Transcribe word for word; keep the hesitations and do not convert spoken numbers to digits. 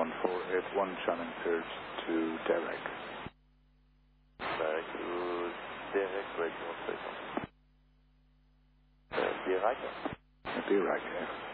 one four eight one, Channing Pierce to Derek. Derek to Derek, radio station. Uh, Dirac? Dirac, yeah.